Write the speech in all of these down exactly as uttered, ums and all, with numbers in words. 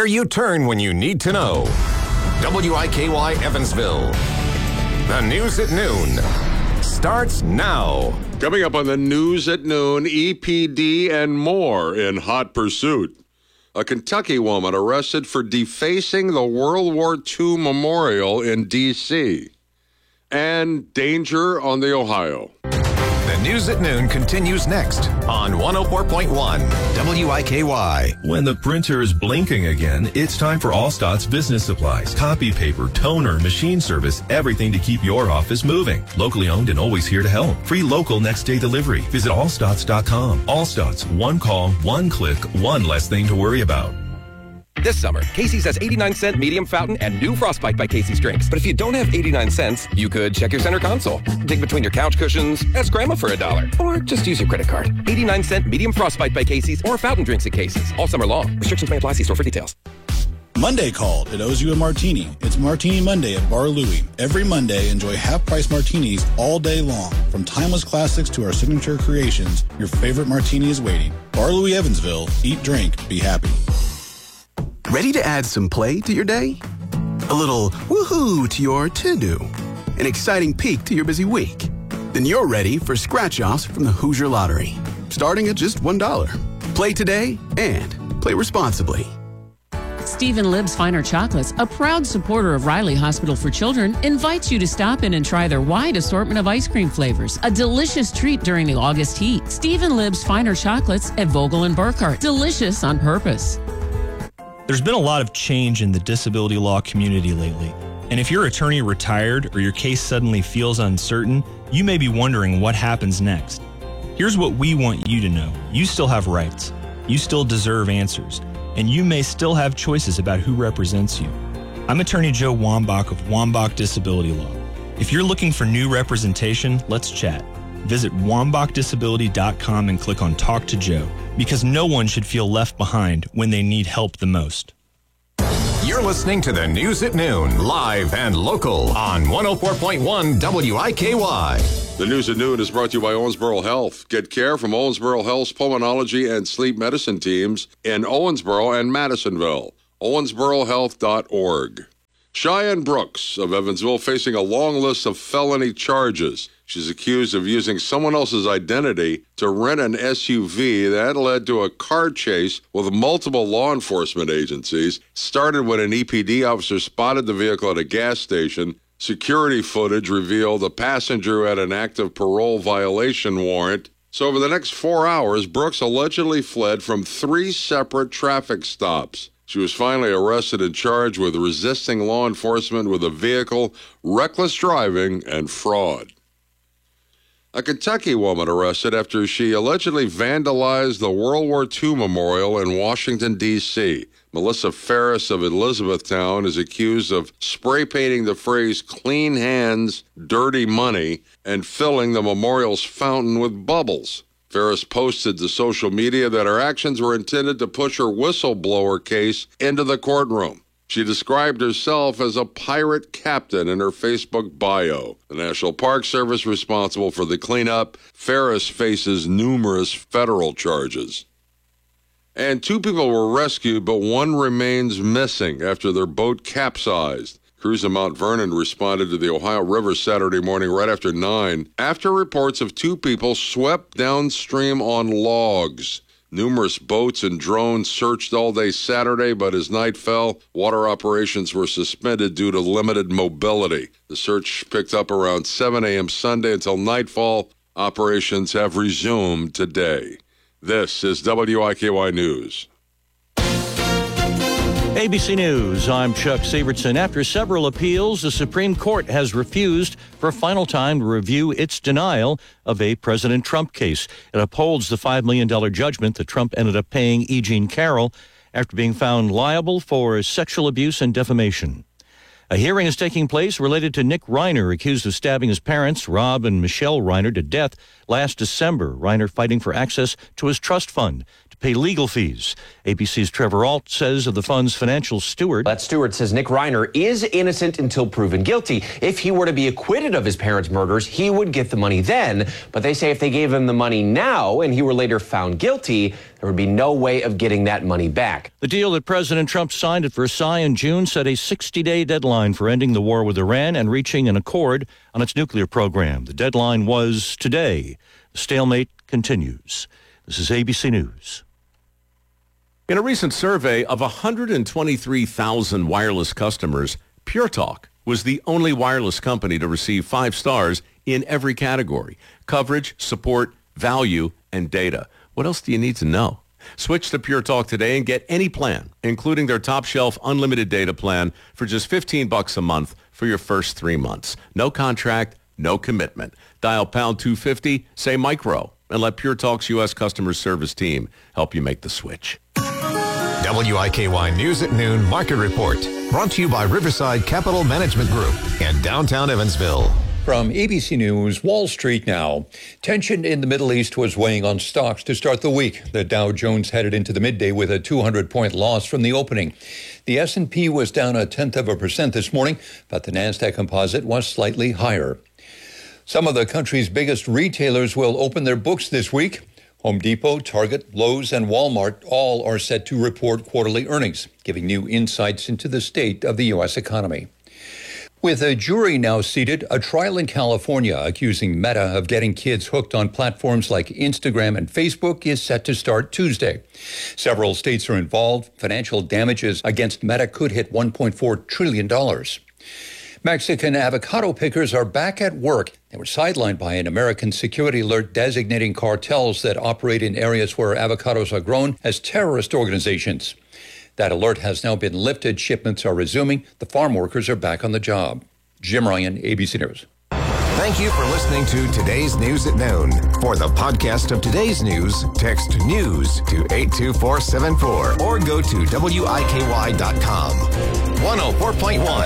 where you turn when you need to know. W I K Y Evansville. The news at noon starts now. Coming up on the news at noon, E P D and more in hot pursuit. A Kentucky woman arrested for defacing the World War Two memorial in D C And danger on the Ohio. The news at noon continues next on one oh four point one W I K Y. When the printer is blinking again, it's time for Allstott's business supplies, copy paper, toner, machine service, everything to keep your office moving. Locally owned and always here to help. Free local next day delivery. Visit allstotts dot com. Allstotts, one call, one click, one less thing to worry about. This summer, Casey's has eighty-nine cent medium fountain and new Frostbite by Casey's drinks. But if you don't have eighty-nine cents, you could check your center console, dig between your couch cushions, ask Grandma for a dollar, or just use your credit card. eighty-nine cent medium Frostbite by Casey's or fountain drinks at Casey's. All summer long. Restrictions may apply. See store for details. Monday called. It owes you a martini. It's Martini Monday at Bar Louie. Every Monday, enjoy half-price martinis all day long. From timeless classics to our signature creations, your favorite martini is waiting. Bar Louie, Evansville. Eat, drink, be happy. Ready to add some play to your day? A little woohoo to your to-do? An exciting peek to your busy week? Then you're ready for scratch-offs from the Hoosier Lottery, starting at just one dollar. Play today and play responsibly. Stephen Libb's Finer Chocolates, a proud supporter of Riley Hospital for Children, invites you to stop in and try their wide assortment of ice cream flavors. A delicious treat during the August heat. Stephen Libb's Finer Chocolates at Vogel and Burkhart. Delicious on purpose. There's been a lot of change in the disability law community lately. And if your attorney retired or your case suddenly feels uncertain, you may be wondering what happens next. Here's what we want you to know. You still have rights. You still deserve answers. And you may still have choices about who represents you. I'm Attorney Joe Wambach of Wambach Disability Law. If you're looking for new representation, let's chat. Visit wambach disability dot com and click on Talk to Joe, because no one should feel left behind when they need help the most. You're listening to the news at noon, live and local on one oh four point one W I K Y. The news at noon is brought to you by Owensboro Health. Get care from Owensboro Health's pulmonology and sleep medicine teams in Owensboro and Madisonville. owensboro health dot org. Cheyenne Brooks of Evansville facing a long list of felony charges. She's accused of using someone else's identity to rent an S U V that led to a car chase with multiple law enforcement agencies. Started when an E P D officer spotted the vehicle at a gas station. Security footage revealed the passenger had an active parole violation warrant. So over the next four hours, Brooks allegedly fled from three separate traffic stops. She was finally arrested and charged with resisting law enforcement with a vehicle, reckless driving, and fraud. A Kentucky woman arrested after she allegedly vandalized the World War Two memorial in Washington, D C Melissa Ferris of Elizabethtown is accused of spray painting the phrase "clean hands, dirty money" and filling the memorial's fountain with bubbles. Ferris posted to social media that her actions were intended to push her whistleblower case into the courtroom. She described herself as a pirate captain in her Facebook bio. The National Park Service responsible for the cleanup. Ferris faces numerous federal charges. And two people were rescued, but one remains missing after their boat capsized. Crews in Mount Vernon responded to the Ohio River Saturday morning right after nine after reports of two people swept downstream on logs. Numerous boats and drones searched all day Saturday, but as night fell, water operations were suspended due to limited mobility. The search picked up around seven a.m. Sunday until nightfall. Operations have resumed today. This is W I K Y News. A B C News, I'm Chuck Sievertson. After several appeals, the Supreme Court has refused for a final time to review its denial of a President Trump case. It upholds the five million dollars judgment that Trump ended up paying E. Jean Carroll after being found liable for sexual abuse and defamation. A hearing is taking place related to Nick Reiner, accused of stabbing his parents, Rob and Michelle Reiner, to death last December. Reiner fighting for access to his trust fund to pay legal fees. A B C's Trevor Ault says of the fund's financial steward. That steward says Nick Reiner is innocent until proven guilty. If he were to be acquitted of his parents' murders, he would get the money then. But they say if they gave him the money now and he were later found guilty, there would be no way of getting that money back. The deal that President Trump signed at Versailles in June set a sixty-day deadline for ending the war with Iran and reaching an accord on its nuclear program. The deadline was today. The stalemate continues. This is A B C News. In a recent survey of one hundred twenty-three thousand wireless customers, Pure Talk was the only wireless company to receive five stars in every category: coverage, support, value, and data. What else do you need to know? Switch to Pure Talk today and get any plan, including their top shelf unlimited data plan for just fifteen bucks a month for your first three months. No contract, no commitment. Dial pound two fifty, say micro, and let Pure Talk's U S customer service team help you make the switch. W I K Y News at Noon Market Report. Brought to you by Riverside Capital Management Group and downtown Evansville. From A B C News, Wall Street now. Tension in the Middle East was weighing on stocks to start the week. The Dow Jones headed into the midday with a two hundred point loss from the opening. The S and P was down a tenth of a percent this morning, but the NASDAQ composite was slightly higher. Some of the country's biggest retailers will open their books this week. Home Depot, Target, Lowe's, and Walmart all are set to report quarterly earnings, giving new insights into the state of the U S economy. With a jury now seated, a trial in California accusing Meta of getting kids hooked on platforms like Instagram and Facebook is set to start Tuesday. Several states are involved. Financial damages against Meta could hit one point four trillion dollars. Mexican avocado pickers are back at work. They were sidelined by an American security alert designating cartels that operate in areas where avocados are grown as terrorist organizations. That alert has now been lifted. Shipments are resuming. The farm workers are back on the job. Jim Ryan, A B C News. Thank you for listening to Today's News at Noon. For the podcast of today's news, text NEWS to eight two four seven four or go to W I K Y dot com. one oh four point one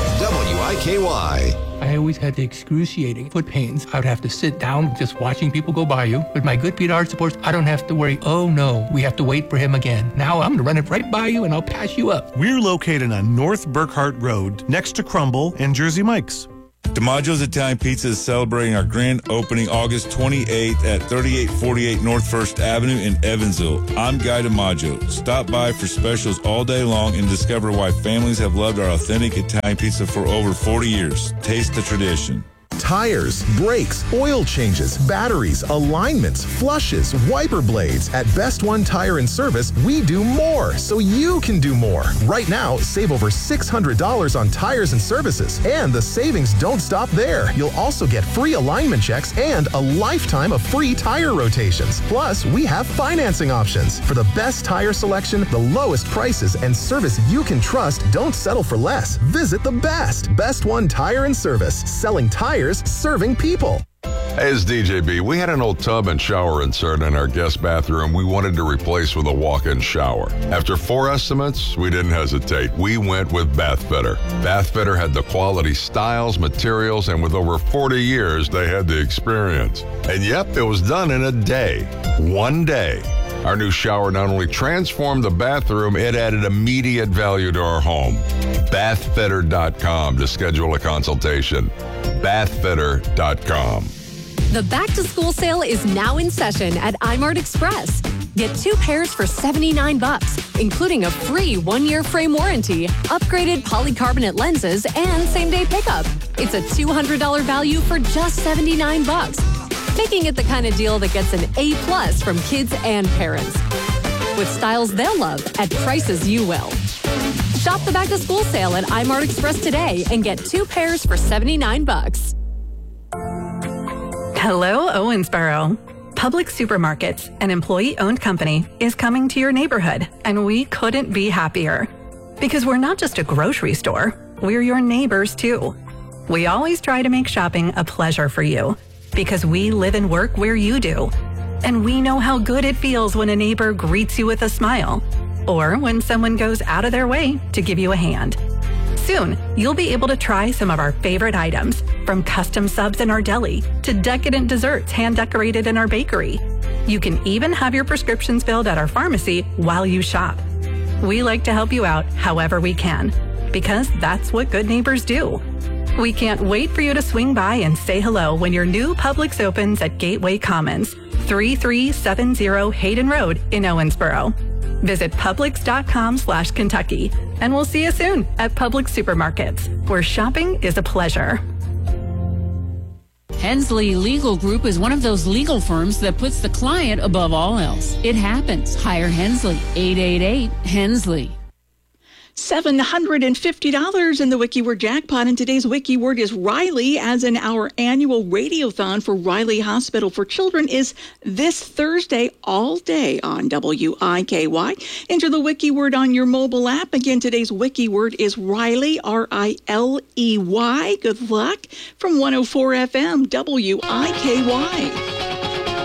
W I K Y. I always had the excruciating foot pains. I would have to sit down just watching people go by you. With my good Pete Art supports, I don't have to worry, oh no, we have to wait for him again. Now I'm going to run it right by you and I'll pass you up. We're located on North Burkhart Road, next to Crumble and Jersey Mike's. DiMaggio's Italian Pizza is celebrating our grand opening August twenty-eighth at thirty-eight forty-eight North First Avenue in Evansville. I'm Guy DiMaggio. Stop by for specials all day long and discover why families have loved our authentic Italian pizza for over forty years. Taste the tradition. Tires, brakes, oil changes, batteries, alignments, flushes, wiper blades. At Best One Tire and Service, we do more so you can do more. Right now, save over six hundred dollars on tires and services. And the savings don't stop there. You'll also get free alignment checks and a lifetime of free tire rotations. Plus, we have financing options. For the best tire selection, the lowest prices, and service you can trust, don't settle for less. Visit the best. Best One Tire and Service. Selling tires, serving people. Hey, it's D J B. We had an old tub and shower insert in our guest bathroom we wanted to replace with a walk-in shower. After four estimates, we didn't hesitate. We went with Bathfitter. Bathfitter had the quality styles, materials, and with over forty years, they had the experience. And yep, it was done in a day. One day. Our new shower not only transformed the bathroom, it added immediate value to our home. Bathfitter dot com to schedule a consultation. Bathfitter dot com. The back-to-school sale is now in session at iMart Express. Get two pairs for seventy-nine bucks, including a free one-year frame warranty, upgraded polycarbonate lenses, and same-day pickup. It's a two hundred dollars value for just seventy-nine bucks, making it the kind of deal that gets an A plus from kids and parents. With styles they'll love at prices you will. Shop the back-to-school sale at iMart Express today and get two pairs for seventy-nine bucks. Hello, Owensboro. Public Supermarkets, an employee-owned company, is coming to your neighborhood, and we couldn't be happier. Because we're not just a grocery store, we're your neighbors too. We always try to make shopping a pleasure for you, because we live and work where you do. And we know how good it feels when a neighbor greets you with a smile, or when someone goes out of their way to give you a hand. Soon, you'll be able to try some of our favorite items, from custom subs in our deli to decadent desserts hand-decorated in our bakery. You can even have your prescriptions filled at our pharmacy while you shop. We like to help you out however we can, because that's what good neighbors do. We can't wait for you to swing by and say hello when your new Publix opens at Gateway Commons, thirty-three seventy Hayden Road in Owensboro. Visit Publix.com slash Kentucky, and we'll see you soon at Publix Supermarkets, where shopping is a pleasure. Hensley Legal Group is one of those legal firms that puts the client above all else. It happens. Hire Hensley. eight eight eight Hensley. seven hundred fifty dollars in the WikiWord jackpot, and today's WikiWord is Riley, as in our annual radiothon for Riley Hospital for Children is this Thursday all day on W I K Y. Enter the WikiWord on your mobile app. Again, today's WikiWord is Riley, R I L E Y. Good luck from one oh four F M W I K Y.